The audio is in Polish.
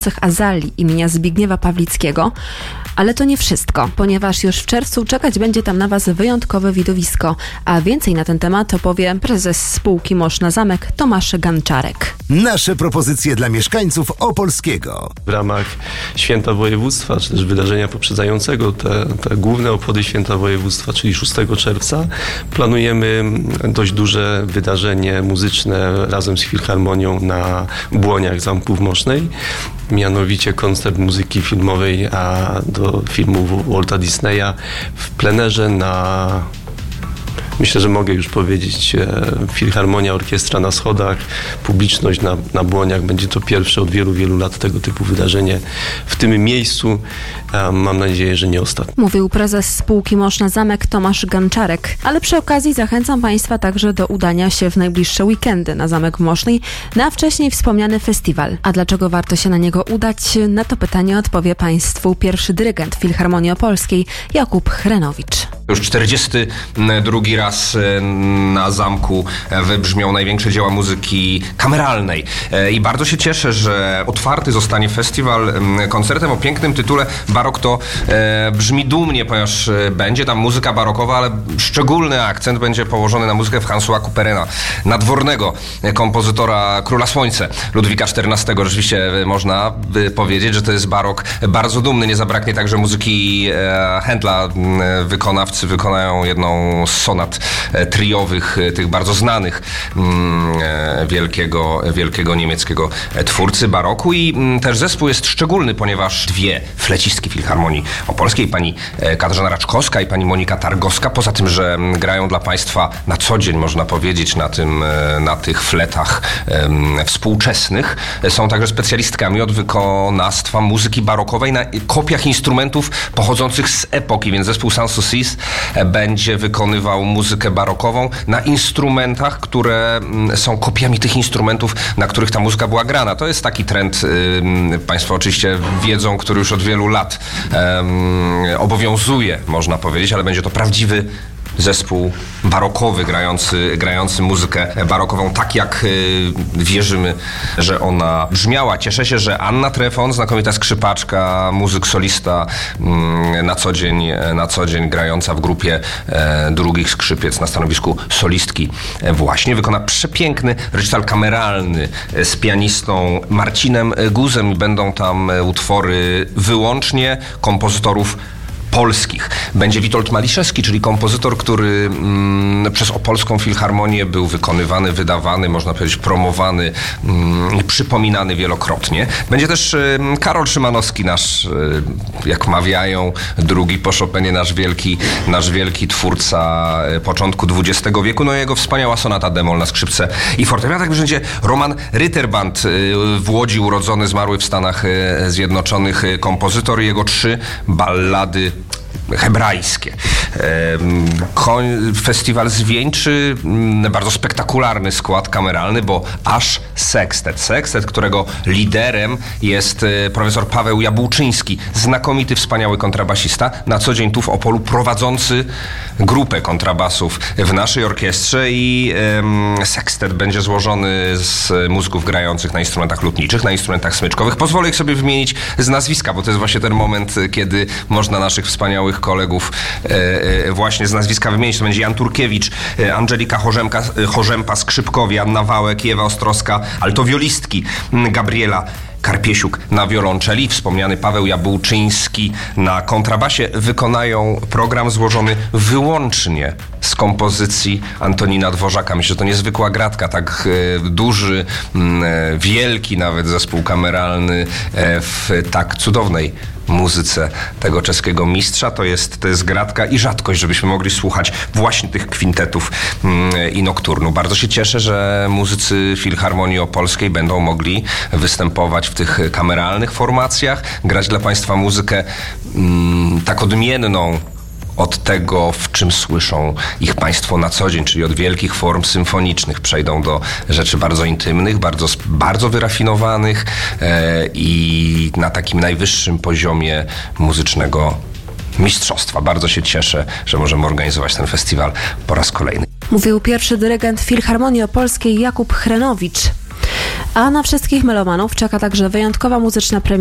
Azalii imienia Zbigniewa Pawlickiego. Ale to nie wszystko, ponieważ już w czerwcu czekać będzie tam na Was wyjątkowe widowisko. A więcej na ten temat opowie prezes spółki Mosz na Zamek Tomasz Ganczarek. Nasze propozycje dla mieszkańców Opolskiego. W ramach Święta Województwa, czy też wydarzenia poprzedzającego te główne obchody Święta Województwa, czyli 6 czerwca, planujemy dość duże wydarzenie muzyczne razem z Filharmonią na Błoniach Zamku w Mosznej. Mianowicie koncert muzyki filmowej do filmu Walta Disneya w plenerze myślę, że mogę już powiedzieć, Filharmonia, Orkiestra na Schodach, publiczność na Błoniach. Będzie to pierwsze od wielu, wielu lat tego typu wydarzenie w tym miejscu. Mam nadzieję, że nie ostatnie. Mówił prezes spółki Mosz na Zamek Tomasz Ganczarek. Ale przy okazji zachęcam Państwa także do udania się w najbliższe weekendy na Zamek w Mosznej na wcześniej wspomniany festiwal. A dlaczego warto się na niego udać? Na to pytanie odpowie Państwu pierwszy dyrygent Filharmonii Opolskiej Jakub Chrenowicz. Już 42 raz na zamku wybrzmią największe dzieła muzyki kameralnej. I bardzo się cieszę, że otwarty zostanie festiwal koncertem o pięknym tytule Barok to brzmi dumnie, ponieważ będzie tam muzyka barokowa, ale szczególny akcent będzie położony na muzykę Françoisa Couperena, nadwornego kompozytora Króla Słońce Ludwika XIV. Rzeczywiście można by powiedzieć, że to jest barok bardzo dumny. Nie zabraknie także muzyki Händla. Wykonawcy wykonają jedną z sonat triowych, tych bardzo znanych wielkiego niemieckiego twórcy baroku. I też zespół jest szczególny, ponieważ dwie flecistki Filharmonii Opolskiej, pani Katarzyna Raczkowska i pani Monika Targowska, poza tym, że grają dla Państwa na co dzień, można powiedzieć, na tych fletach współczesnych, są także specjalistkami od wykonawstwa muzyki barokowej na kopiach instrumentów pochodzących z epoki, więc zespół Sanssoucis będzie wykonywał muzykę barokową na instrumentach, które są kopiami tych instrumentów, na których ta muzyka była grana. To jest taki trend, Państwo oczywiście wiedzą, który już od wielu lat obowiązuje, można powiedzieć, ale będzie to prawdziwy zespół barokowy, grający muzykę barokową tak, jak wierzymy, że ona brzmiała. Cieszę się, że Anna Trefon, znakomita skrzypaczka, muzyk solista, na co dzień grająca w grupie drugich skrzypiec na stanowisku solistki, właśnie wykona przepiękny recital kameralny z pianistą Marcinem Guzem i będą tam utwory wyłącznie kompozytorów polskich. Będzie Witold Maliszewski, czyli kompozytor, który przez Opolską Filharmonię był wykonywany, wydawany, można powiedzieć promowany, przypominany wielokrotnie. Będzie też Karol Szymanowski, nasz, jak mawiają, drugi po Chopinie, nasz wielki twórca początku XX wieku. No jego wspaniała sonata d-moll na skrzypce i fortepian. Tak będzie Roman Ritterband, w Łodzi urodzony, zmarły w Stanach Zjednoczonych kompozytor i jego 3 ballady hebrajskie. Festiwal zwieńczy bardzo spektakularny skład kameralny, bo aż sekstet, którego liderem jest profesor Paweł Jabłczyński, znakomity, wspaniały kontrabasista, na co dzień tu w Opolu prowadzący grupę kontrabasów w naszej orkiestrze i sekstet będzie złożony z muzyków grających na instrumentach lutniczych, na instrumentach smyczkowych. Pozwolę ich sobie wymienić z nazwiska, bo to jest właśnie ten moment, kiedy można naszych wspaniałych kolegów właśnie z nazwiska wymienić. To będzie Jan Turkiewicz, Angelika Chorzempa, skrzypkowi, Anna Wałek, Ewa Ostrowska, altowiolistki, Gabriela Karpiesiuk na wiolonczeli, wspomniany Paweł Jabłczyński na kontrabasie wykonają program złożony wyłącznie z kompozycji Antonina Dworzaka. Myślę, że to niezwykła gratka, tak duży, wielki nawet zespół kameralny w tak cudownej muzyce tego czeskiego mistrza. To jest gratka i rzadkość, żebyśmy mogli słuchać właśnie tych kwintetów i nokturnu. Bardzo się cieszę, że muzycy Filharmonii Opolskiej będą mogli występować w tych kameralnych formacjach, grać dla Państwa muzykę tak odmienną od tego, w czym słyszą ich Państwo na co dzień, czyli od wielkich form symfonicznych. Przejdą do rzeczy bardzo intymnych, bardzo wyrafinowanych i na takim najwyższym poziomie muzycznego mistrzostwa. Bardzo się cieszę, że możemy organizować ten festiwal po raz kolejny. Mówił pierwszy dyrygent Filharmonii Opolskiej Jakub Chrenowicz. A na wszystkich melomanów czeka także wyjątkowa muzyczna premiera